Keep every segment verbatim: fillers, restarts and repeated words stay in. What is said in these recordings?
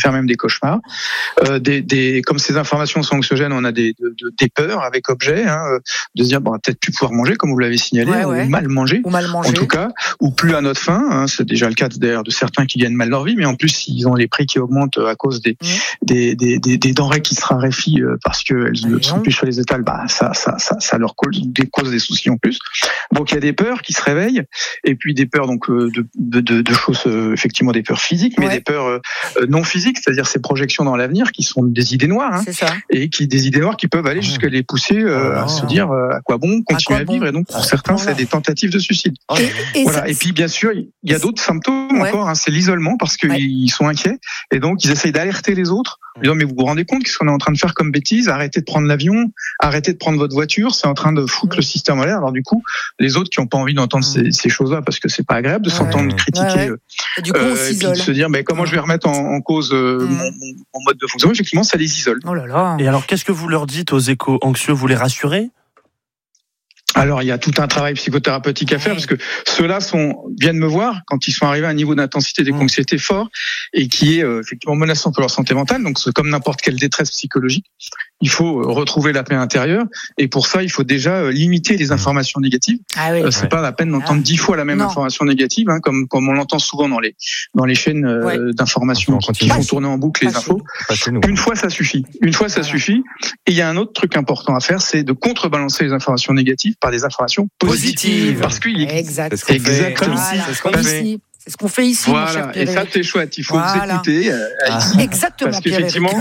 faire même des cauchemars. Euh, des, des, comme ces informations sont anxiogènes, on a des, de, de, des peurs avec objet, hein, de se dire bon, on va peut-être plus pouvoir manger, comme vous l'avez signalé, ouais, ouais. ou mal manger, ou mal manger, en tout cas, ou plus à notre faim. Hein, c'est déjà le cas d'ailleurs de certains qui gagnent mal leur vie, mais en plus, ils ont les prix qui augmentent à cause des, mmh. des, des, des, des denrées qui se raréfient parce qu'elles ne sont plus sur les étals. Bah, ça, ça, ça, ça leur cause des, cause des soucis en plus. Donc, il y a des peurs qui se réveillent, et puis des peurs donc de, de, de, de choses, effectivement, des peurs physiques, mais ouais. des peurs euh, non physiques, c'est-à-dire ces projections dans l'avenir qui sont des idées noires, hein, c'est ça. et qui des idées noires qui peuvent aller jusqu'à les pousser euh, oh. à se dire euh, à quoi bon continuer à, à vivre, bon. Et donc pour ah, certains, voilà. c'est des tentatives de suicide. Oh. Et, et voilà. Ça, et puis bien sûr, il y a d'autres symptômes ouais. encore, hein, c'est l'isolement parce qu'ils ouais. sont inquiets et donc ils essayent d'alerter les autres. En disant mais vous vous rendez compte qu'est-ce qu'on est en train de faire comme bêtise? Arrêtez de prendre l'avion, arrêtez de prendre votre voiture, c'est en train de foutre le système en l'air. Alors du coup, les autres qui n'ont pas envie d'entendre mmh. ces, ces choses-là parce que c'est pas agréable de ouais. s'entendre critiquer, ouais, ouais. Et, du coup, on euh, et puis de se dire mais comment ouais. je vais remettre en, en cause euh, mmh. mon, mon mode de fonctionnement. Effectivement, ça les isole. Oh là là. Et alors, qu'est-ce que vous leur dites aux éco-anxieux? Vous les rassurez? Alors, il y a tout un travail psychothérapeutique à faire parce que ceux-là sont, viennent me voir quand ils sont arrivés à un niveau d'intensité d'éco-anxiété fort et qui est euh, effectivement menaçant pour leur santé mentale. Donc, c'est comme n'importe quelle détresse psychologique. Il faut retrouver la paix intérieure et pour ça, il faut déjà limiter les informations négatives. Ah oui, euh, c'est ouais. pas la peine d'entendre dix fois la même non. information négative, hein, comme comme on l'entend souvent dans les dans les chaînes euh, ouais. d'information qui, qui font tourner en boucle les infos. Une fois, ça suffit. Une fois, ça voilà. suffit. Et il y a un autre truc important à faire, c'est de contrebalancer les informations négatives par des informations positives. Positive. Parce qu'il y a exact. exactement. Voilà. C'est ce qu'on fait. C'est ce qu'on fait ici, voilà. mon cher Pierre. Et ça, c'est chouette. Il faut voilà. vous écouter. Euh, ah. Exactement, parce qu'effectivement,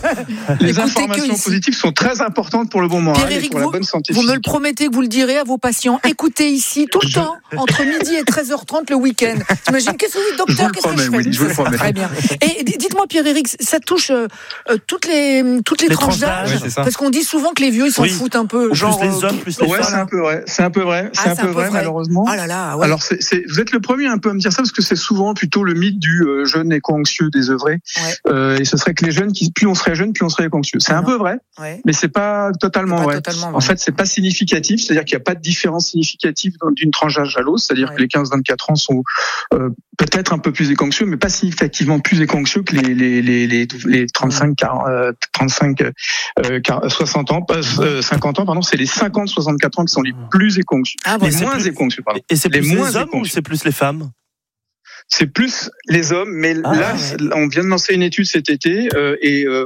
les informations positives sont très importantes pour le bon moral et pour la bonne santé vous physique. me le promettez que vous le direz à vos patients. Écoutez ici tout le je... temps, entre midi et treize heures trente le week-end. T'imagines, qu'est-ce que vous dites, docteur? Qu'est-ce promets, que je fais oui, je vous le promets. Très bien. Et dites-moi, Pierre-Éric, ça touche euh, toutes les, toutes les, les tranches d'âge? Oui, parce qu'on dit souvent que les vieux, ils s'en oui. foutent un peu. Ou genre, plus les hommes, plus les ouais, femmes. c'est un peu vrai. C'est un peu vrai. C'est ah, un peu vrai, vrai, malheureusement. Ah là là, ouais. Alors, c'est, c'est, vous êtes le premier un peu à me dire ça parce que c'est souvent plutôt le mythe du euh, jeune éco-anxieux désœuvré. Ouais. Euh, et ce serait que les jeunes, qui, plus on serait jeune, plus on serait éco-anxieux. C'est ah un non. peu vrai, ouais. mais c'est pas totalement c'est pas vrai. Totalement en vrai. fait, c'est pas significatif. C'est-à-dire qu'il n'y a pas de différence significative d'une tranche d'âge à l'autre. C'est-à-dire ouais. que les quinze vingt-quatre ans sont euh, peut-être un peu plus éco-anxieux, mais pas significativement plus éco-anxieux que les les les les, les trente-cinq, quarante, euh, trente-cinq, euh, soixante ans, euh, cinquante ans. Pardon, c'est les cinquante, soixante-quatre ans qui sont les plus éco-anxieux, ah, bon, les moins plus... éco-anxieux. Pardon. Et c'est plus les, les moins hommes ou c'est plus les femmes? C'est plus les hommes, mais ah, là, ouais. on vient de lancer une étude cet été euh, et euh,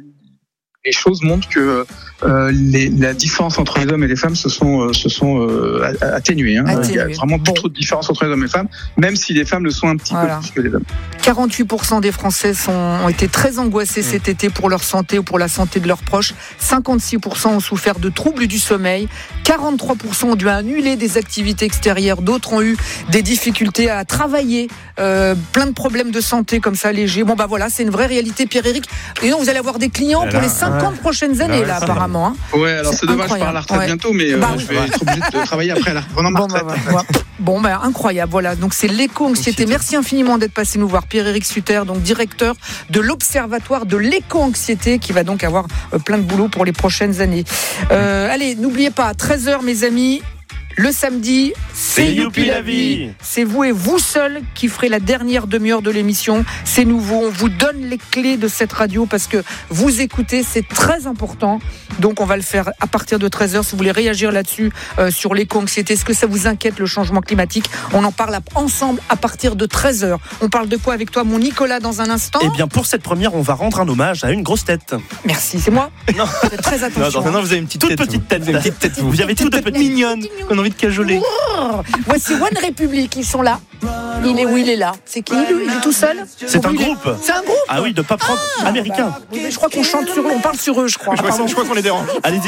les choses montrent que euh, les, la différence entre les hommes et les femmes se sont, euh, se sont euh, atténuées. Hein. Atténué. Il y a vraiment bon. trop de différence entre les hommes et les femmes, même si les femmes le sont un petit voilà. peu plus que les hommes. quarante-huit pour cent des Français sont, ont été très angoissés mmh. cet été pour leur santé ou pour la santé de leurs proches. cinquante-six pour cent ont souffert de troubles du sommeil. quarante-trois pour cent ont dû annuler des activités extérieures. D'autres ont eu des difficultés à travailler. Euh, plein de problèmes de santé comme ça, légers. Bon, bah voilà, c'est une vraie réalité, Pierre-Éric. Et donc, vous allez avoir des clients là, pour les cinquante ouais. prochaines années, là, là apparemment. Hein. Ouais, alors c'est, c'est dommage, je pars à la retraite ouais. bientôt, mais euh, bah, oui. je vais être obligé de travailler après la retraite. Bon, bah, bah, bon, bah, incroyable. Voilà, donc c'est l'éco-anxiété. Merci infiniment d'être passé nous voir, Pierre-Éric Sutter, donc directeur de l'Observatoire de l'éco-anxiété, qui va donc avoir euh, plein de boulot pour les prochaines années. Euh, allez, n'oubliez pas, à treize heures, mes amis, le samedi, c'est, c'est Youpi la vie. C'est vous et vous seul qui ferez la dernière demi-heure de l'émission. C'est nouveau. On vous donne les clés de cette radio parce que vous écoutez, c'est très important. Donc, on va le faire à partir de treize heures. Si vous voulez réagir là-dessus, euh, sur l'éco-anxiété, est-ce que ça vous inquiète, le changement climatique? On en parle ensemble à partir de treize heures. On parle de quoi avec toi, mon Nicolas, dans un instant? Eh bien, pour cette première, on va rendre un hommage à une grosse tête. Merci, c'est moi. Non. Faites très attention. Non, non, non, vous avez une petite toute tête. Petite tête. Vous avez, petite tête. Vous avez toute petite mignonne qu'on a envie de cajoler. Oh, voici One Republic, ils sont là. Il est où? Il est là. C'est qui? Il est tout seul? C'est un groupe. C'est un groupe. Ah oui, de pop rock ah, américain. Bah, je crois qu'on chante sur eux, on parle sur eux, je crois. Je crois, je crois qu'on les dérange. Allez-y.